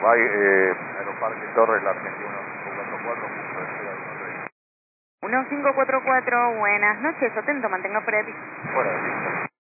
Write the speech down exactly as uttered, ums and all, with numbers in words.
Uruguay, eh, Aeroparque Torres, la Argentina uno cinco cuatro cuatro, buenas noches, atento, mantenga por ahí. Fuera de pista.